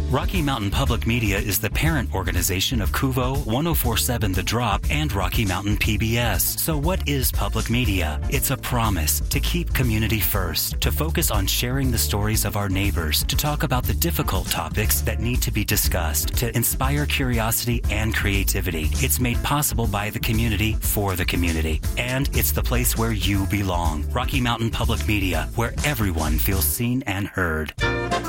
Rocky Mountain Public Media is the parent organization of KUVO, 1047 The Drop, and Rocky Mountain PBS. So what is public media? It's a promise to keep community first, to focus on sharing the stories of our neighbors, to talk about the difficult topics that need to be discussed, to inspire curiosity and creativity. It's made possible by the community for the community. And it's the place where you belong. Rocky Mountain Public Media, where everyone feels seen and heard.